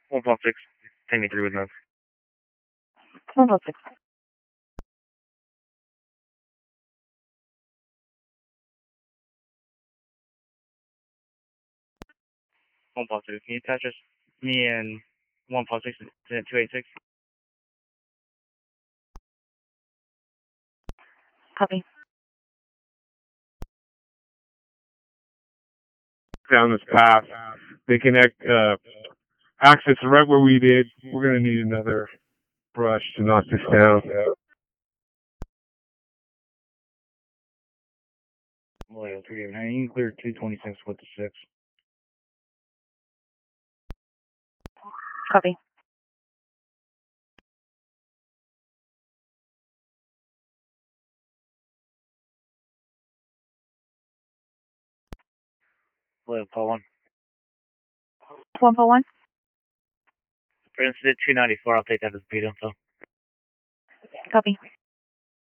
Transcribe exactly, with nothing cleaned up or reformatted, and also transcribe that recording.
one point six. Take me through with none. one point six. one point two. Can you attach us, me and one point six to two eight six? Copy. Down this path, they connect uh, access right where we did. We're gonna need another brush to knock this down. Well, three eight nine. You can clear two twenty six with the six. Copy. Well, call one. one point one. For instance, two ninety four. I'll take that as beat info. Copy.